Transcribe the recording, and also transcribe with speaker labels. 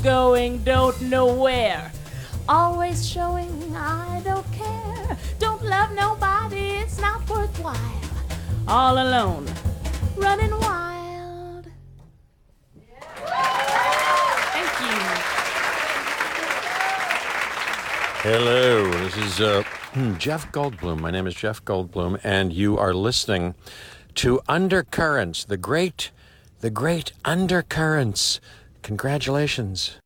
Speaker 1: going, don't know where. Always showing I don't care. Don't love nobody, it's not worthwhile. All alone, running wild. Thank you.
Speaker 2: Hello, this is Jeff Goldblum. My name is Jeff Goldblum, and you are listening to Undercurrents, the great Undercurrents. Congratulations.